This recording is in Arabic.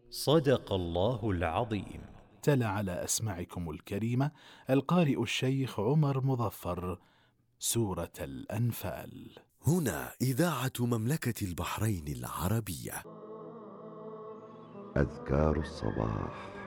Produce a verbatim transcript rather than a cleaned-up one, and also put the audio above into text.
صدق الله العظيم. تلا على أسماعكم الكريمة القارئ الشيخ عمر مظفر سورة الأنفال. هنا إذاعة مملكة البحرين العربية. أذكار الصباح.